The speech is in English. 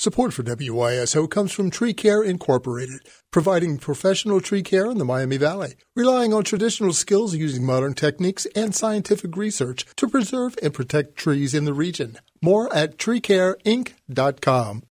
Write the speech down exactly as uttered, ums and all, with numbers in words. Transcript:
Support for W Y S O comes from Tree Care Incorporated, providing professional tree care in the Miami Valley, relying on traditional skills using modern techniques and scientific research to preserve and protect trees in the region. More at tree care inc dot com.